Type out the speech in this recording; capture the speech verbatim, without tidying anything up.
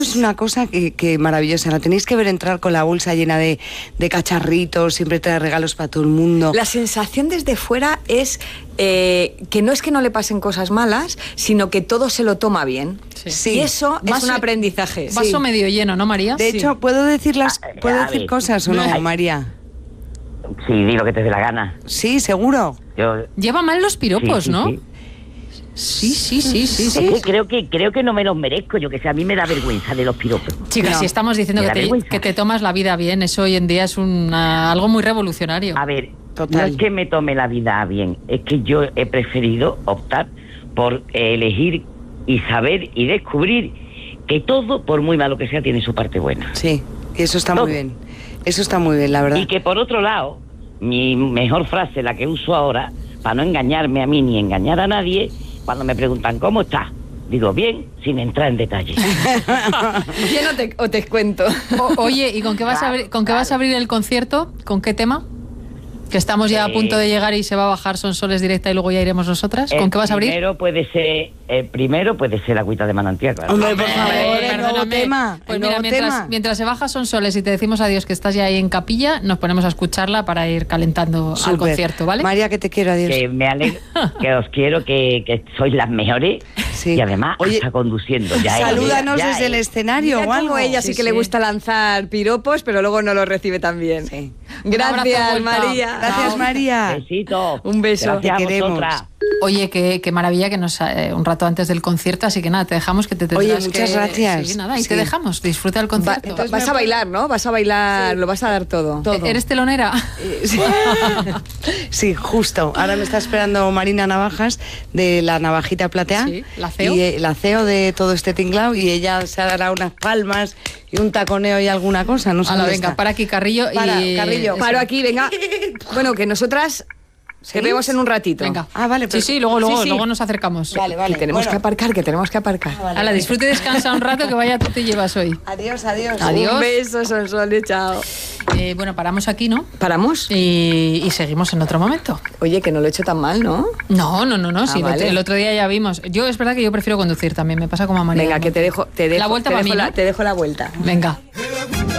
Es una cosa que, que maravillosa, la tenéis que ver entrar con la bolsa llena de, de cacharritos, siempre trae regalos para todo el mundo. La sensación desde fuera es eh, que no es que no le pasen cosas malas, sino que todo se lo toma bien. Sí. Sí. Y eso Vaso, es un aprendizaje. Vaso Sí. medio lleno, ¿no, María? De Sí. hecho, ¿puedo decir, las, ¿puedo A decir ver. cosas o no, Ay. María? Sí, di lo que te dé la gana. Sí, seguro. Yo, Lleva mal los piropos, sí, sí, ¿no? sí. Sí, sí, sí, sí, Es sí. que creo que creo que no me los merezco, yo que sé, a mí me da vergüenza de los piropos. Chicas, No. si estamos diciendo Me que da te, vergüenza. que te tomas la vida bien, eso hoy en día es una, algo muy revolucionario. A ver, Total. no es que me tome la vida bien, es que yo he preferido optar por elegir y saber y descubrir que todo, por muy malo que sea, tiene su parte buena. Sí, que eso está Todo. muy bien. Eso está muy bien, la verdad. Y que por otro lado, mi mejor frase, la que uso ahora, para no engañarme a mí ni engañar a nadie, cuando me preguntan ¿cómo estás? Digo, bien, sin entrar en detalle. Bien o te, o te cuento. O- oye, ¿y con qué vas a Claro, abrir, con qué vas a abrir el concierto? ¿Con qué tema? Que estamos ya a Eh, punto de llegar y se va a bajar Sonsoles directa y luego ya iremos nosotras. ¿Con El qué vas a abrir? Primero puede ser, el primero puede ser Agüita de Manantial, claro. Hombre, por favor, Eh, el nuevo perdóname. tema. Pues el mira, nuevo mientras, tema. mientras se baja Sonsoles y te decimos adiós que estás ya ahí en capilla, nos ponemos a escucharla para ir calentando al Súper. concierto, ¿vale? María, que te quiero, adiós. Que me alegro, que os quiero, que, que sois las mejores Sí. y además Oye, hasta conduciendo. Ya es, Salúdanos ya desde es. el escenario Mira o algo. cómo ella sí, Sí, que le sí. gusta lanzar piropos, pero luego no los recibe tan bien. Sí. Un abrazo de Gracias, vuelta. María. Gracias, Chao. María. Besitos. Un beso. Gracias Te a queremos. vosotras. Oye, qué, qué maravilla que nos eh, un rato antes del concierto, así que nada, te dejamos que te tendrás Oye, muchas que- gracias. Sí, nada, y Sí. te dejamos, disfruta el Va- concierto. entonces vas a bailar, ¿no? Vas a bailar, lo vas a dar todo. Todo. ¿Eres telonera? Sí. Sí, justo. Ahora me está esperando Marina Navajas de la Navajita Platea. Sí, la C E O. Y, eh, la C E O de todo este tinglao, y ella se dará unas palmas y un taconeo y alguna cosa. No sé Hala, dónde venga, está. para aquí, Carrillo. Para, y... Carrillo. Eso. Paro aquí, venga. Bueno, que nosotras te ¿Sí? vemos en un ratito. Venga. Ah, vale, Sí, pero- sí, luego, luego, sí, sí. luego nos acercamos. Vale, vale. Que tenemos Bueno. que aparcar, que tenemos que aparcar. Vale, Hala, venga. disfruta y descansa un rato, que vaya tú te llevas hoy. Adiós, adiós. Adiós. Un beso, Sonsoles, chao. Eh, bueno, paramos aquí, ¿no? ¿Paramos? Y, y seguimos en otro momento. Oye, que no lo he hecho tan mal, ¿no? No, no, no, no. Ah, sí, el otro- vale. el otro día ya vimos. Yo es verdad que yo prefiero conducir también, me pasa como a María. Venga, que te dejo, te dejo, La vuelta te para dejo mí, la- ¿no? te dejo la vuelta. Venga.